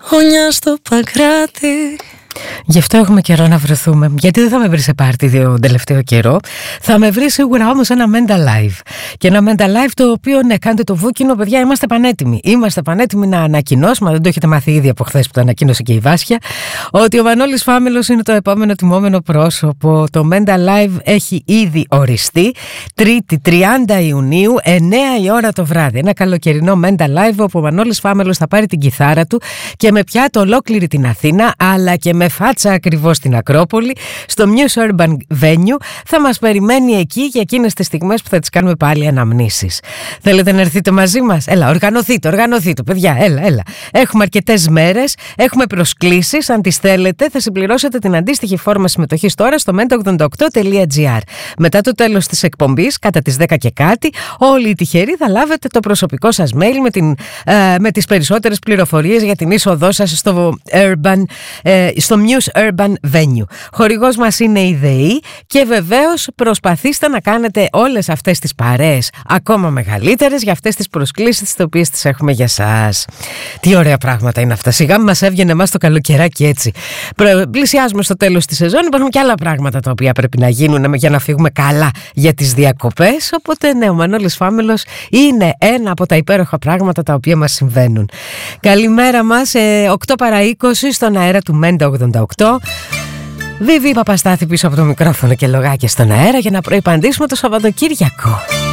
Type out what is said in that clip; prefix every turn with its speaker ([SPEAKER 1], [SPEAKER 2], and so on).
[SPEAKER 1] Χωνιά στο Παγκράτη.
[SPEAKER 2] Γι' αυτό έχουμε καιρό να βρεθούμε. Γιατί δεν θα με βρει σε πάρτι τον τελευταίο καιρό. Θα με βρει σίγουρα όμως ένα Mental Live. Και ένα Mental Live το οποίο, ναι, κάντε το βούκινο, παιδιά, είμαστε πανέτοιμοι. Είμαστε πανέτοιμοι να ανακοινώσουμε, δεν το έχετε μάθει ήδη από χθες που το ανακοίνωσε και η Βάσια, ότι ο Μανώλης Φάμελος είναι το επόμενο τιμόμενο πρόσωπο. Το Mental Live έχει ήδη οριστεί. Τρίτη 30 Ιουνίου, 9 η ώρα το βράδυ. Ένα καλοκαιρινό Mental Live όπου ο Μανώλης Φάμελος θα πάρει την κιθάρα του και με πιάτο ολόκληρη την Αθήνα, αλλά και με φάτσα ακριβώς στην Ακρόπολη, στο Muse Urban Venue. Θα μας περιμένει εκεί για εκείνες τις στιγμές που θα τις κάνουμε πάλι αναμνήσεις. Θέλετε να έρθετε μαζί μας? Έλα, οργανωθείτε, παιδιά, έλα. Έχουμε αρκετές μέρες, έχουμε προσκλήσεις. Αν τις θέλετε, θα συμπληρώσετε την αντίστοιχη φόρμα συμμετοχής τώρα στο menta88.gr. Μετά το τέλος της εκπομπής, κατά τις 10 και κάτι, όλοι οι τυχεροί θα λάβετε το προσωπικό σας mail με τις περισσότερες πληροφορίες για την είσοδό σας στο Muse Urban Venue. Χορηγός μας είναι η ΔΕΗ και βεβαίως προσπαθήστε να κάνετε όλες αυτές τις παρέες ακόμα μεγαλύτερες για αυτές τις προσκλήσεις τις οποίες τις έχουμε για σας. Τι ωραία πράγματα είναι αυτά. Σιγά μας έβγαινε εμάς το καλοκαιράκι έτσι. Πλησιάζουμε στο τέλος της σεζόν. Υπάρχουν και άλλα πράγματα τα οποία πρέπει να γίνουν για να φύγουμε καλά για τις διακοπές. Οπότε ναι, ο Μανώλης Φάμελος είναι ένα από τα υπέροχα πράγματα τα οποία μας συμβαίνουν. Καλημέρα μας, 8 παρά 20 στον αέρα του Μέντα 88. Βίβη Παπαστάθη πίσω από το μικρόφωνο και λογάκια στον αέρα για να προϋπαντήσουμε το Σαββατοκύριακο.